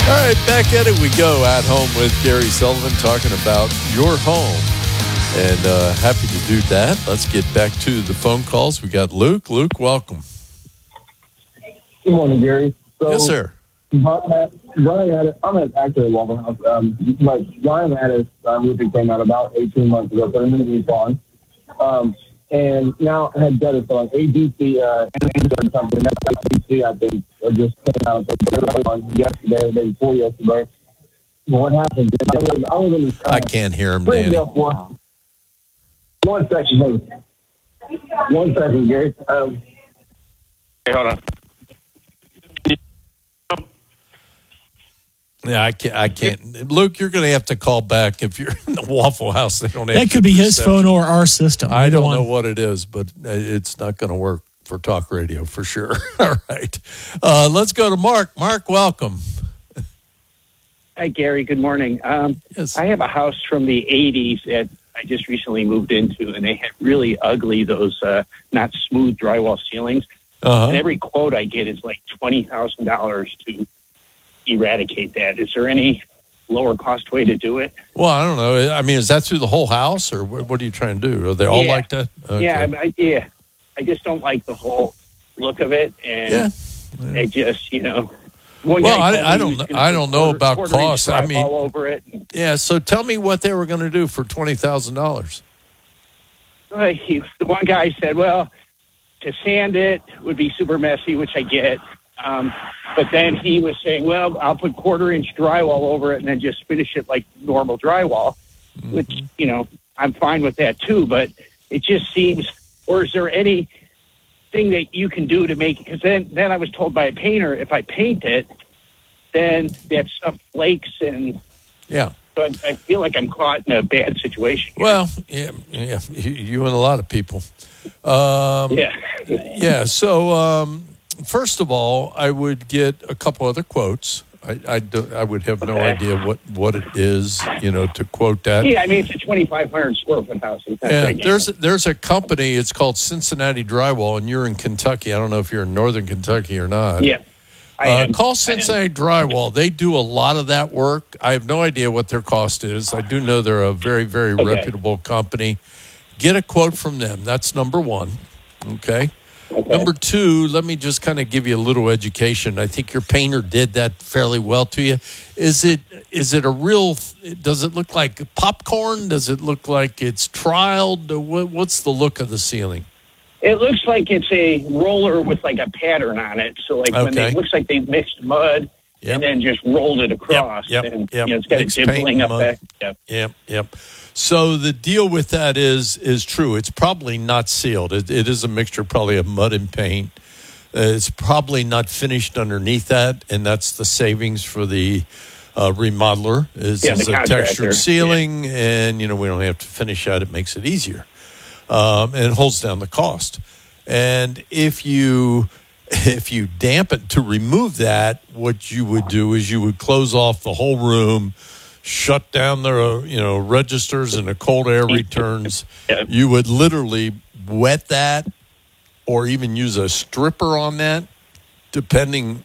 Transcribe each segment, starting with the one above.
All right, back at it we go. At Home with Gary Sullivan, talking about your home. And happy to do that. Let's get back to the phone calls. We got Luke. Luke, welcome. Good morning, Gary. So, Yes, sir. Brian had it. I'm actually at Waffle House. But Brian had his roofing came out about 18 months ago, put a new roof on. And now I had debtors on ABC and something. That's ABC, I think, just came out on yesterday, the day before yesterday. Well, what happened? I was in the I can't hear him, Danny. One second, hey. 1 second, Gary. Hey, hold on. Yeah, I can't. Luke, you're going to have to call back if you're in the Waffle House. They don't have That could be his phone or our system. I don't know what it is, but it's not going to work for talk radio for sure. All right. Let's go to Mark. Mark, welcome. Hi, Gary. Good morning. Yes. I have a house from the 80s that I just recently moved into, and they had really ugly, those not smooth drywall ceilings. Uh-huh. And every quote I get is like $20,000 to eradicate that. Is there any lower cost way to do it? Well, I don't know. I mean, is that through the whole house, or what are you trying to do? Are they all like that? Okay. Yeah, I just don't like the whole look of it, and I just, One well, guy I don't know about cost. I mean, all over it. Yeah. So tell me what they were going to do for $20,000. The one guy said, "Well, to sand it would be super messy," which I get. But then he was saying, "Well, I'll put 1/4-inch drywall over it and then just finish it like normal drywall," which I'm fine with that too. But it just seems, or is there any thing that you can do to make it? Because then I was told by a painter, if I paint it, then that stuff flakes, and yeah. So I feel like I'm caught in a bad situation here. Well, yeah, you and a lot of people. Yeah. So first of all, I would get a couple other quotes. I would have no idea what it is, to quote that. Yeah, I mean, it's a 2,500 square foot house. Yeah, there's a company. It's called Cincinnati Drywall, and you're in Kentucky. I don't know if you're in northern Kentucky or not. Yeah. Call Cincinnati Drywall. They do a lot of that work. I have no idea what their cost is. I do know they're a very, very reputable company. Get a quote from them. That's number one. Okay. Number two, let me just kind of give you a little education. I think your painter did that fairly well to you. Is it a real, does it look like popcorn? Does it look like it's trialed? What's the look of the ceiling? It looks like it's a roller with like a pattern on it. So like when it looks like they mixed mud and then just rolled it across. And it's got a dimpling up there. Yep. So the deal with that is true. It's probably not sealed. It is a mixture probably of mud and paint. It's probably not finished underneath that, and that's the savings for the remodeler is a textured ceiling, and we don't have to finish that. It makes it easier. And it holds down the cost. And if you damp it to remove that, what you would do is you would close off the whole room, shut down the registers and the cold air returns. You would literally wet that, or even use a stripper on that, depending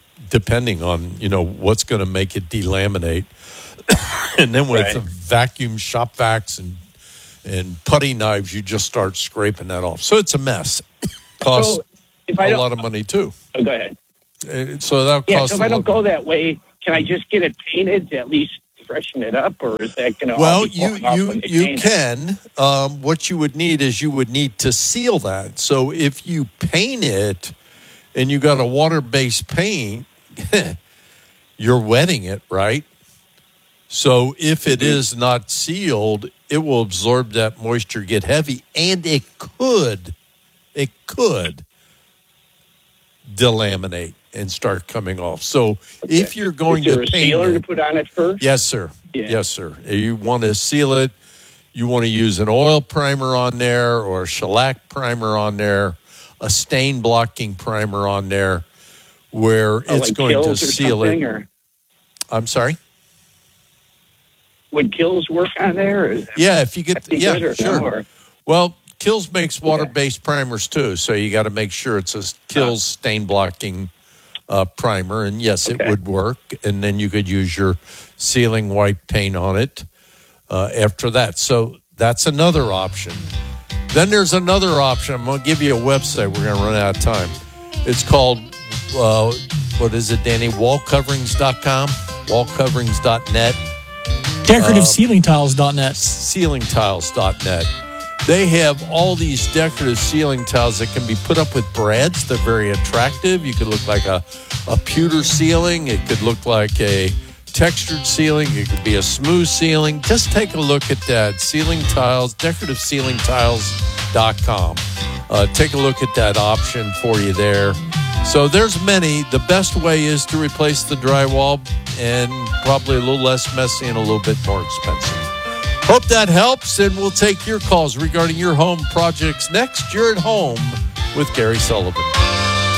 on what's going to make it delaminate. And then with the vacuum shop vacs and putty knives, you just start scraping that off. So it's a mess. Costs a lot of money too. Oh, go ahead. So that costs. So if I don't go that way, can I just get it painted to at least freshen it up, or is that going to? Well, you can. What you would need is to seal that. So if you paint it and you got a water-based paint, you're wetting it, right? So if it is not sealed, it will absorb that moisture, get heavy, and it could delaminate and start coming off. So if you're going to paint, a sealer to put on it first? Yes, sir. Yeah. Yes, sir. You want to seal it. You want to use an oil primer on there, or a shellac primer on there, a stain blocking primer on there, where it's going to seal it. Or? I'm sorry? Would Kills work on there? If you get sure. Well, Kills makes water-based primers too, so you got to make sure it's a Kills stain blocking primer, and yes, it would work. And then you could use your sealing white paint on it after that. So that's another option. Then there's another option. I'm going to give you a website. We're going to run out of time. It's called, what is it, Danny? Wallcoverings.com, wallcoverings.net. DecorativeCeilingTiles.net. Ceilingtiles.net. They have all these decorative ceiling tiles that can be put up with brads. They're very attractive. You could look like a pewter ceiling. It could look like a textured ceiling. It could be a smooth ceiling. Just take a look at that. Ceiling tiles, decorativeceilingtiles.com. Take a look at that option for you there. So there's many. The best way is to replace the drywall, and probably a little less messy and a little bit more expensive. Hope that helps, and we'll take your calls regarding your home projects next. You're at Home with Gary Sullivan.